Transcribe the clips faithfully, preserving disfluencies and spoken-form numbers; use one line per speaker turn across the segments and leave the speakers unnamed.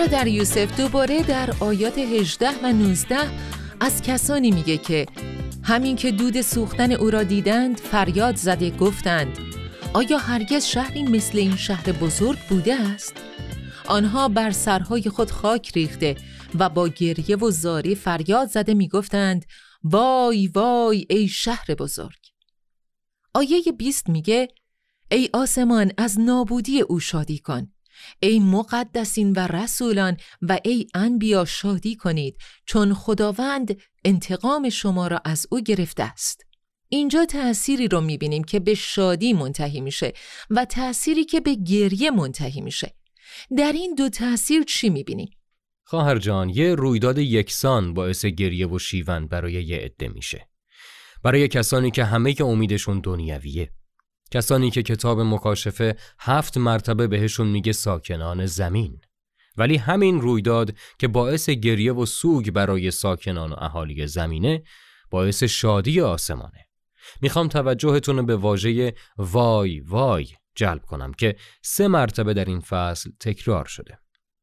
برادر یوسف دوباره در آیات هجده و نوزده از کسانی میگه که همین که دود سوختن او را دیدند فریاد زده گفتند آیا هرگز شهری مثل این شهر بزرگ بوده است؟ آنها بر سرهای خود خاک ریخته و با گریه و زاری فریاد زده میگفتند وای وای ای شهر بزرگ. آیه بیست میگه ای آسمان از نابودی او شادی کن، ای مقدسین و رسولان و ای انبیا شادی کنید، چون خداوند انتقام شما را از او گرفته است. اینجا تأثیری رو میبینیم که به شادی منتهی میشه و تأثیری که به گریه منتهی میشه. در این دو تأثیر چی میبینیم؟
خواهر جان، یه رویداد یکسان باعث گریه و شیون برای یه عده میشه. برای کسانی که همه که امیدشون دنیویه، کسانی که کتاب مکاشفه هفت مرتبه بهشون میگه ساکنان زمین. ولی همین رویداد که باعث گریه و سوگ برای ساکنان و اهالی زمینه، باعث شادی آسمانه. میخوام توجهتون رو به واژه وای وای جلب کنم که سه مرتبه در این فصل تکرار شده.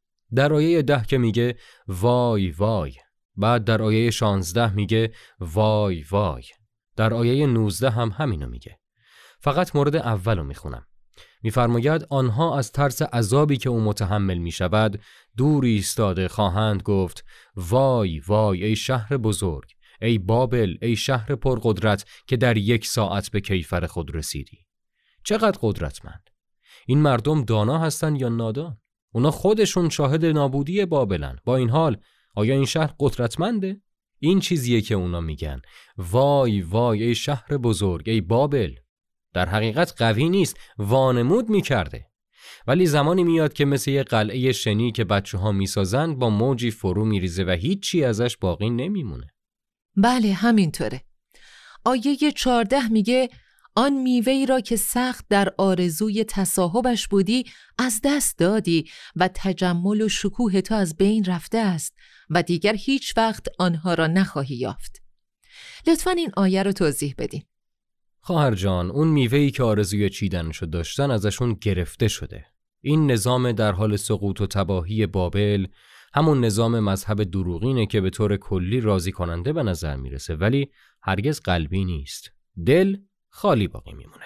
در آیه ده که میگه وای وای، بعد در آیه شانزده میگه وای وای، در آیه نوزده هم همینو میگه. فقط مورد اولو میخونم. میفرماید آنها از ترس عذابی که او متحمل میشود دور ایستاده خواهند گفت وای وای ای شهر بزرگ، ای بابل، ای شهر پرقدرت که در یک ساعت به کیفر خود رسیدی. چقدر قدرتمند. این مردم دانا هستن یا نادان؟ اونا خودشون شاهد نابودی بابلن. با این حال آیا این شهر قدرتمنده؟ این چیزیه که اونا میگن وای وای ای شهر بزرگ، ای بابل. در حقیقت قوی نیست، وانمود میکرده. ولی زمانی میاد که مثل یه قلعه شنی که بچه ها میسازن با موجی فرو میریزه و هیچی ازش باقی نمیمونه.
بله همینطوره. آیه چهارده میگه آن میوه‌ای را که سخت در آرزوی تصاحبش بودی از دست دادی و تجمل و شکوه تو از بین رفته است و دیگر هیچ وقت آنها را نخواهی یافت. لطفاً این آیه رو توضیح بدین.
خواهر جان، اون میوه‌ای که آرزوی چیدنشو داشتن ازشون گرفته شده. این نظام در حال سقوط و تباهی بابل همون نظام مذهب دروغینه که به طور کلی راضی کننده به نظر میرسه ولی هرگز قلبی نیست. دل خالی باقی میمونه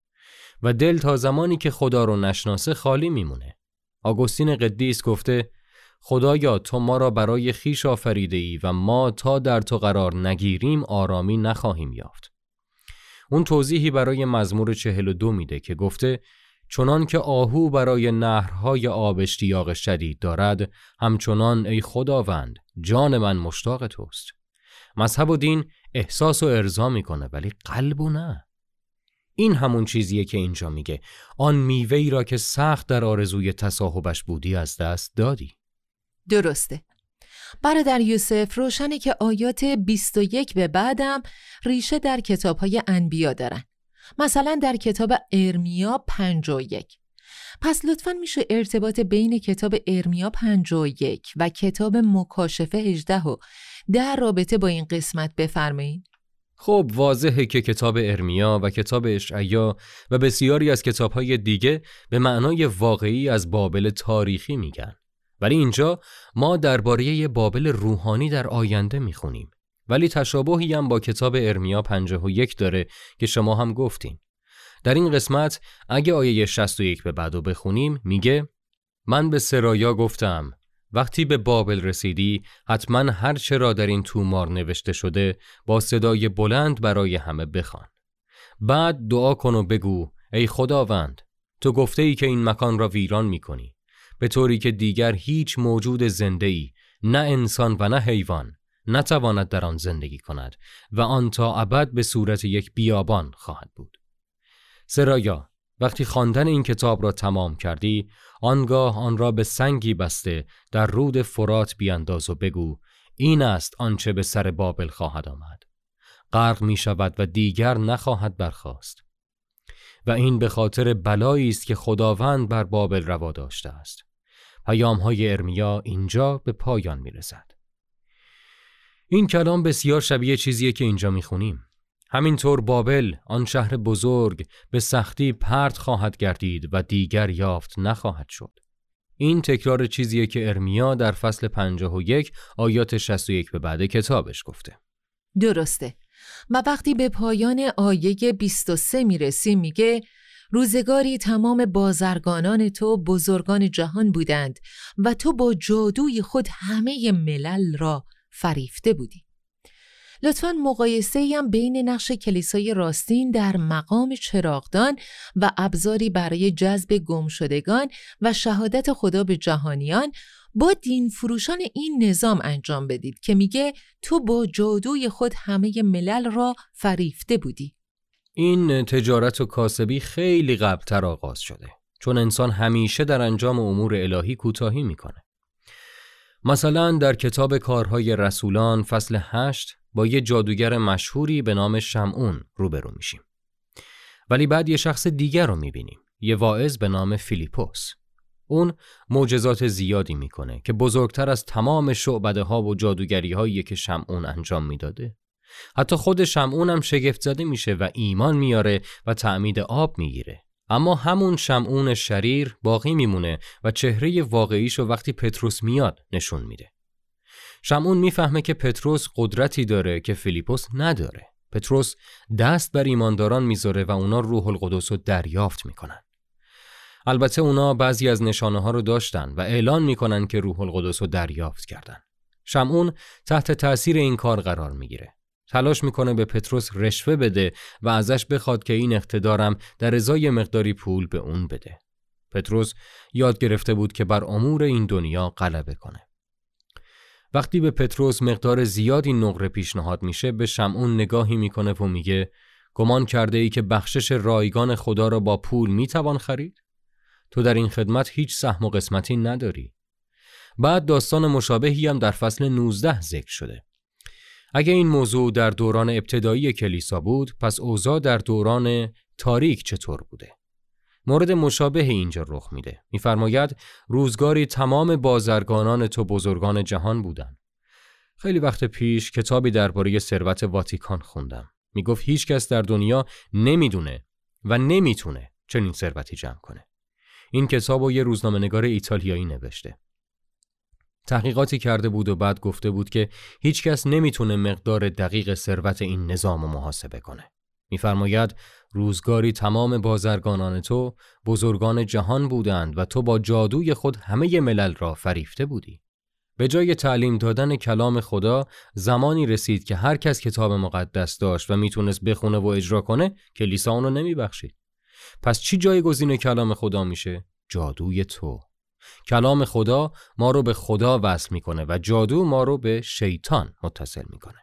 و دل تا زمانی که خدا رو نشناسه خالی میمونه. آگوستین قدیس گفته خدایا تو ما را برای خیش آفریده ای و ما تا در تو قرار نگیریم آرامی نخواهیم یافت. اون توضیحی برای مزمور چهل و دو میده که گفته چنان که آهو برای نهرهای آب اشتیاق شدید دارد، همچنان ای خداوند جان من مشتاق توست. مذهب و دین احساس و ارضا میکنه ولی قلب و نه. این همون چیزیه که اینجا میگه آن میوه‌ای را که سخت در آرزوی تصاحبش بودی از دست دادی.
درسته. برادر یوسف روشنه که آیات بیست و یک به بعدم ریشه در کتاب‌های انبیا دارن. مثلا در کتاب ارمیا پنجاه و یک. پس لطفاً میشه ارتباط بین کتاب ارمیا پنجاه و یک و کتاب مکاشفه هجده و در رابطه با این قسمت بفرمایید.
خب واضحه که کتاب ارمیا و کتاب اشعیا و بسیاری از کتاب‌های دیگه به معنای واقعی از بابل تاریخی میگن. ولی اینجا ما درباره یه بابل روحانی در آینده میخونیم. ولی تشابهی هم با کتاب ارمیا پنجاه و یک داره که شما هم گفتین. در این قسمت اگه آیه شصت و یک به بعدو بخونیم میگه من به سرایا گفتم وقتی به بابل رسیدی حتما هر چه را در این تومار نوشته شده با صدای بلند برای همه بخوان. بعد دعا کن و بگو ای خداوند تو گفته ای که این مکان را ویران میکنی به طوری که دیگر هیچ موجود زنده‌ای نه انسان و نه حیوان نتواند در آن زندگی کند و آن تا ابد به صورت یک بیابان خواهد بود. سرایا وقتی خواندن این کتاب را تمام کردی آنگاه آن را به سنگی بسته در رود فرات بیانداز و بگو این است آنچه به سر بابل خواهد آمد. غرق می شود و دیگر نخواهد برخاست. و این به خاطر بلایی است که خداوند بر بابل روا داشته است. پیام‌های ارمیا اینجا به پایان می رسد. این کلام بسیار شبیه چیزیه که اینجا می خونیم. همینطور بابل آن شهر بزرگ به سختی پرت خواهد گردید و دیگر یافت نخواهد شد. این تکرار چیزیه که ارمیا در فصل پنجاه و یک آیات شصت و یک به بعد کتابش گفته.
درسته. و وقتی به پایان آیه بیست و سه میرسیم میگه روزگاری تمام بازرگانان تو بزرگان جهان بودند و تو با جادوی خود همه ملل را فریفته بودی. لطفاً مقایسه‌ای هم بین نقش کلیسای راستین در مقام چراغدان و ابزاری برای جذب گمشدگان و شهادت خدا به جهانیان با دین فروشان این نظام انجام بدید که میگه تو با جادوی خود همه ملل را فریفته بودی.
این تجارت و کاسبی خیلی قبل‌تر آغاز شده، چون انسان همیشه در انجام امور الهی کوتاهی میکنه. مثلا در کتاب کارهای رسولان فصل هشت با یه جادوگر مشهوری به نام شمعون روبرو میشیم. ولی بعد یه شخص دیگر رو میبینیم، یه واعظ به نام فیلیپوس. اون معجزات زیادی میکنه که بزرگتر از تمام شعبده ها و جادوگری هایی که شمعون انجام میداده. حتی خود شمعون هم شگفت زده میشه و ایمان میاره و تعمید آب میگیره. اما همون شمعون شریر باقی میمونه و چهره واقعیشو وقتی پتروس میاد نشون میده. شمعون میفهمه که پتروس قدرتی داره که فیلیپوس نداره. پتروس دست بر ایمانداران میذاره و اونا روح القدس رو دریافت میکنن. البته اونا بعضی از نشانه ها رو داشتن و اعلان میکنن که روح القدس رو دریافت کردن. شمعون تحت تأثیر این کار قرار میگیره. تلاش میکنه به پتروس رشوه بده و ازش بخواد که این اقتدارم در ازای مقداری پول به اون بده. پتروس یاد گرفته بود که بر امور این دنیا غلبه کنه. وقتی به پتروس مقدار زیادی نقره پیشنهاد میشه، به شمعون نگاهی میکنه و میگه گمان کرده ای که بخشش رایگان خدا را با پول میتوان خرید؟ تو در این خدمت هیچ سهم و قسمتی نداری. بعد داستان مشابهی هم در فصل نوزده ذکر شده. اگه این موضوع در دوران ابتدایی کلیسا بود، پس اوضاع در دوران تاریک چطور بوده؟ مورد مشابه اینجا رخ میده. میفرماید روزگاری تمام بازرگانان تو بزرگان جهان بودن. خیلی وقت پیش کتابی درباره ثروت واتیکان خوندم. میگفت هیچ کس در دنیا نمیدونه و نمیتونه چنین ثروتی جمع کنه. این کتابو یه روزنامه‌نگار ایتالیایی نوشته. تحقیقاتی کرده بود و بعد گفته بود که هیچ کس نمیتونه مقدار دقیق ثروت این نظام رو محاسبه کنه. میفرماید روزگاری تمام بازرگانان تو بزرگان جهان بودند و تو با جادوی خود همه ملل را فریفته بودی. به جای تعلیم دادن کلام خدا زمانی رسید که هر کس کتاب مقدس داشت و میتونست بخونه و اجرا کنه، کلیسا اونو نمیبخشید. پس چی جایگزین کلام خدا میشه؟ جادوی تو. کلام خدا ما رو به خدا وصل میکنه و جادو ما رو به شیطان متصل میکنه.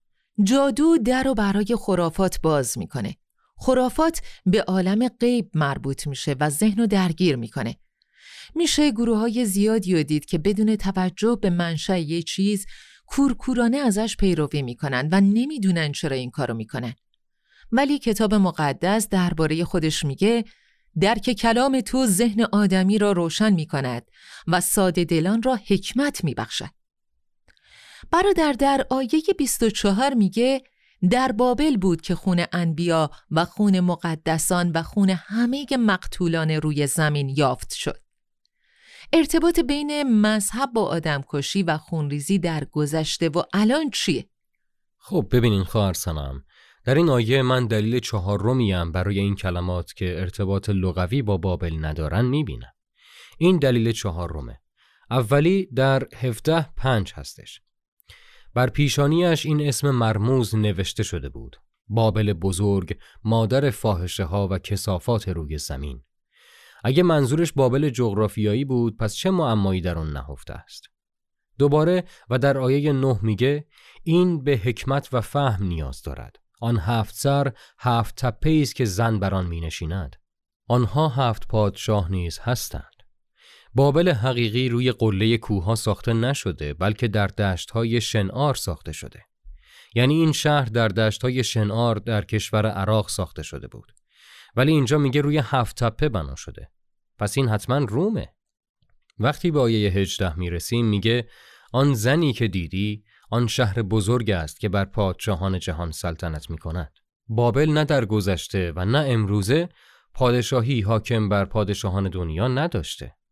جادو در رو برای خرافات باز میکنه. خرافات به عالم غیب مربوط میشه و ذهن رو درگیر میکنه. میشه گروه های زیادی رو دید که بدون توجه به منشأ یه چیز کورکورانه ازش پیروی میکنن و نمیدونن چرا این کارو میکنن. ولی کتاب مقدس درباره خودش میگه درک کلام تو ذهن آدمی را روشن میکند و ساده دلان را حکمت میبخشد. برادر در آیه بیست و چهار میگه در بابل بود که خون انبیا و خون مقدسان و خون همه مقتولان روی زمین یافت شد. ارتباط بین مذهب با آدمکشی و خونریزی در گذشته و الان چیه؟
خب ببینین خواهر سنم، در این آیه من دلیل چهارمیم برای این کلمات که ارتباط لغوی با بابل ندارن میبینم. این دلیل چهارمه. اولی در هفده پنج هستش. بر پیشانیش این اسم مرموز نوشته شده بود: بابل بزرگ، مادر فاحشه ها و کثافات روی زمین. اگه منظورش بابل جغرافیایی بود، پس چه معمایی در اون نهفته است؟ دوباره و در آیه نه میگه این به حکمت و فهم نیاز دارد. آن هفت سر هفت تپه است که زن بر آن می نشیند. آنها هفت پادشاه نیز هستند. بابل حقیقی روی قله کوه‌ها ساخته نشده، بلکه در دشت‌های شنعار ساخته شده. یعنی این شهر در دشت‌های شنعار در کشور عراق ساخته شده بود. ولی اینجا میگه روی هفت تپه بنا شده. پس این حتما رومه. وقتی به آیه هجده میرسیم میگه آن زنی که دیدی آن شهر بزرگ است که بر پادشاهان جهان سلطنت می‌کند. بابل نه در گذشته و نه امروزه پادشاهی حاکم بر پادشاهان دنیا نداشته.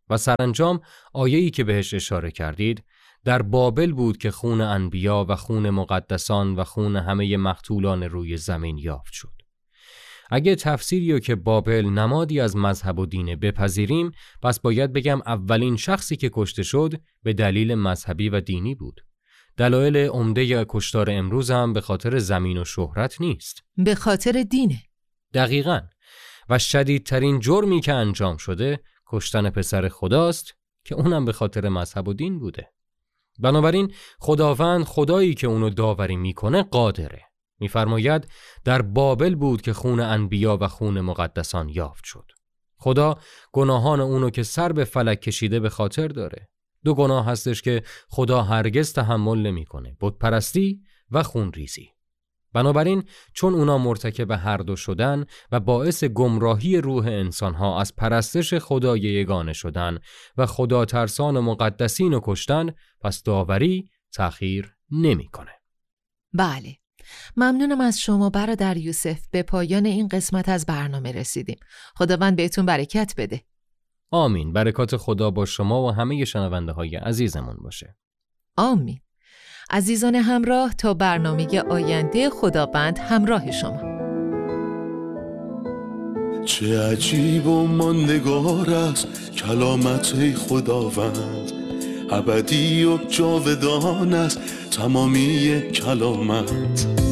و سرانجام آیه‌ای که بهش اشاره کردید در بابل بود که خون انبیا و خون مقدسان و خون همه مقتولان روی زمین یافت شد. اگه تفسیریو که بابل نمادی از مذهب و دینه بپذیریم، پس باید بگم اولین شخصی که کشته شد به دلیل مذهبی و دینی بود. دلایل عمده کشتار امروز هم به خاطر زمین و شهرت نیست،
به خاطر دینه.
دقیقاً. و شدیدترین جرمی که انجام شده کشتن پسر خداست که اونم به خاطر مذهب و دین بوده. بنابراین خداوند، خدایی که اونو داوری میکنه، قادره. میفرماید در بابل بود که خون انبیا و خون مقدسان یافت شد. خدا گناهان اونو که سر به فلک کشیده به خاطر داره. دو گناه هستش که خدا هرگز تحمل نمیکنه: بت پرستی و خون ریزی. بنابراین چون اونا مرتکب هر دو شدن و باعث گمراهی روح انسانها از پرستش خدای یگانه شدن و خدا ترسان و مقدسین رو کشتن، پس داوری تأخیر نمیکنه.
بله، ممنونم از شما برادر یوسف. به پایان این قسمت از برنامه رسیدیم. خداوند بهتون برکت بده.
آمین. برکات خدا با شما و همه شنونده های عزیزمون باشه.
آمین. عزیزان همراه، تا برنامه آینده خداوند همراه شما.
چه عجیب و ماندگار است کلامت خداوند، ابدی و جاودان است تمامی کلامت.